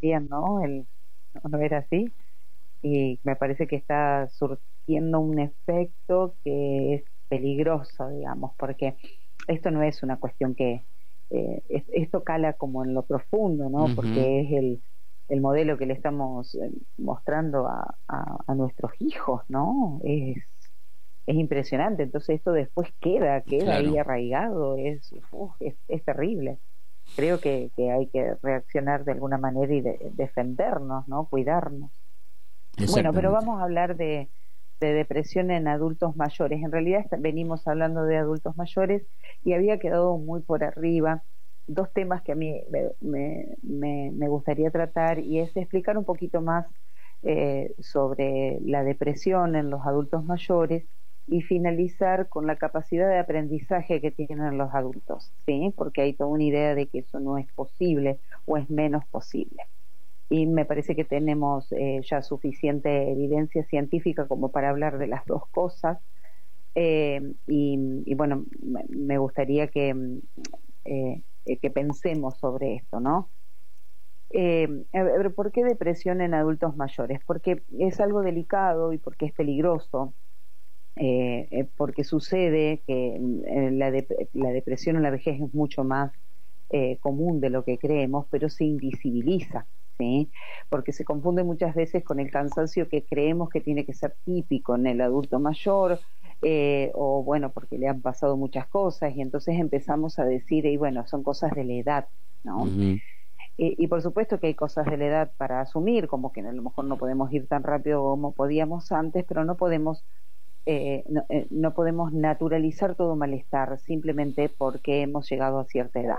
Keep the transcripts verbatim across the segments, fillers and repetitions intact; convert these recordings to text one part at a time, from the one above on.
decían, ¿no? El, no, no era así. Y me parece que está surtiendo un efecto que es peligroso, digamos, porque esto no es una cuestión que eh, es, esto cala como en lo profundo, ¿no? Ujú. Porque es el, el modelo que le estamos eh, mostrando a, a, a nuestros hijos, ¿no? Es, es impresionante. Entonces esto después queda, queda ahí Claro, arraigado, es, uf, es, es terrible. Creo que, que hay que reaccionar de alguna manera y de, defendernos, ¿no? Cuidarnos. Bueno, pero exactamente. vamos a hablar de, de depresión en adultos mayores. En realidad est- venimos hablando de adultos mayores y había quedado muy por arriba dos temas que a mí me, me, me- me gustaría tratar, y es explicar un poquito más eh, sobre la depresión en los adultos mayores y finalizar con la capacidad de aprendizaje que tienen los adultos, ¿sí? Porque hay toda una idea de que eso no es posible o es menos posible, y me parece que tenemos eh, ya suficiente evidencia científica como para hablar de las dos cosas. Eh, y, y bueno, me, me gustaría que, eh, eh, que pensemos sobre esto, ¿no? Eh, a ver, ¿por qué depresión en adultos mayores? Porque es algo delicado y porque es peligroso. Eh, eh, porque sucede que eh, la, de, la depresión en la vejez es mucho más eh, común de lo que creemos, pero se invisibiliza, ¿sí? Porque se confunde muchas veces con el cansancio que creemos que tiene que ser típico en el adulto mayor, eh, o bueno, porque le han pasado muchas cosas, y entonces empezamos a decir, y bueno, son cosas de la edad, ¿no? Ujú. Y, y por supuesto que hay cosas de la edad para asumir, como que a lo mejor no podemos ir tan rápido como podíamos antes, pero no podemos eh, no, eh, no podemos naturalizar todo malestar simplemente porque hemos llegado a cierta edad.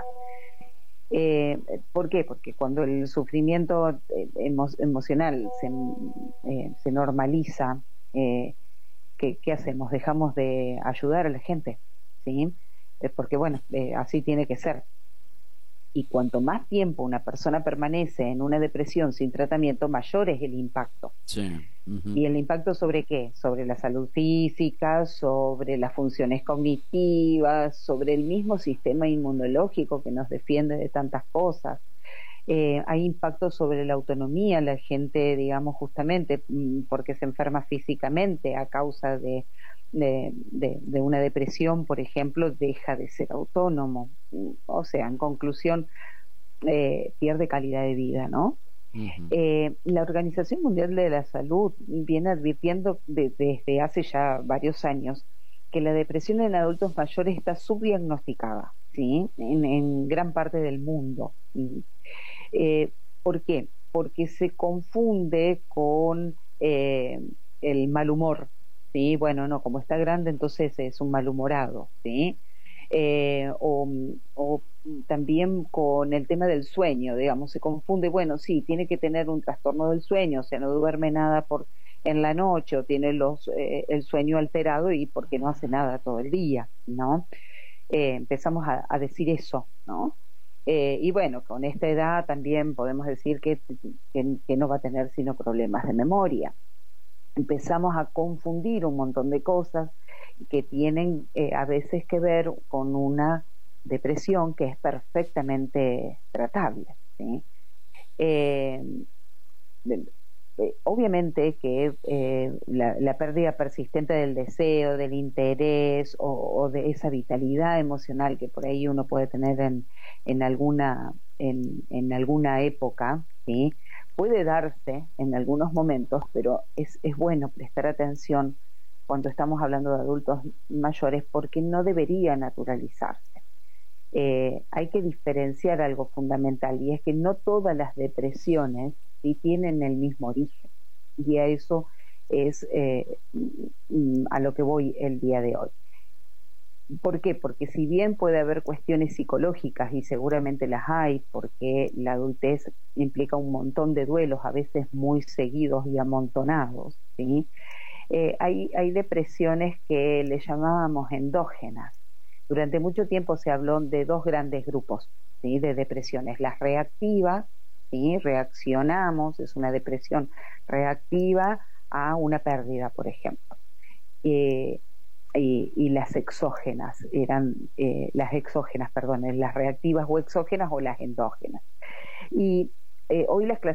Eh, ¿Por qué? Porque cuando el sufrimiento eh, emo emocional se, eh, se normaliza, eh, ¿qué, ¿qué hacemos? Dejamos de ayudar a la gente, ¿sí? Eh, porque bueno, eh, así tiene que ser. Y cuanto más tiempo una persona permanece en una depresión sin tratamiento, mayor es el impacto. Sí. Ujú. ¿Y el impacto sobre qué? Sobre la salud física, sobre las funciones cognitivas, sobre el mismo sistema inmunológico que nos defiende de tantas cosas. Eh, hay impacto sobre la autonomía, la gente, digamos, justamente mm, porque se enferma físicamente a causa de, de, de, de una depresión, por ejemplo, deja de ser autónomo. O sea, en conclusión, eh, pierde calidad de vida, ¿no? Ujú. Eh, la Organización Mundial de la Salud viene advirtiendo de, desde hace ya varios años que la depresión en adultos mayores está subdiagnosticada, ¿sí? En, en gran parte del mundo. Eh, ¿Por qué? Porque se confunde con eh, el mal humor, ¿sí? Bueno, no, como está grande, entonces es un malhumorado, ¿sí? Eh, o, o también con el tema del sueño, digamos, se confunde, bueno, sí, tiene que tener un trastorno del sueño, o sea, no duerme nada por en la noche, o tiene los eh, el sueño alterado y porque no hace nada todo el día, ¿no? Eh, empezamos a, a decir eso, ¿no? Eh, y bueno, con esta edad también podemos decir que, que, que no va a tener sino problemas de memoria. Empezamos a confundir un montón de cosas que tienen eh, a veces que ver con una depresión que es perfectamente tratable, ¿sí? Eh, eh, obviamente que eh, la, la pérdida persistente del deseo, del interés o, o de esa vitalidad emocional que por ahí uno puede tener en, en alguna en, en alguna época, ¿sí? Puede darse en algunos momentos, pero es, es bueno prestar atención cuando estamos hablando de adultos mayores, porque no debería naturalizarse. Eh, hay que diferenciar algo fundamental, y es que no todas las depresiones sí tienen el mismo origen, y a eso es eh, a lo que voy el día de hoy. ¿Por qué? Porque si bien puede haber cuestiones psicológicas, y seguramente las hay, porque la adultez implica un montón de duelos, a veces muy seguidos y amontonados, ¿sí? Eh, hay, hay depresiones que le llamábamos endógenas. Durante mucho tiempo se habló de dos grandes grupos, ¿sí? De depresiones: las reactivas, ¿sí? Reaccionamos, es una depresión reactiva a una pérdida, por ejemplo. Eh, y, y las exógenas, eran eh, las exógenas, perdón, las reactivas o exógenas, o las endógenas. Y eh, hoy las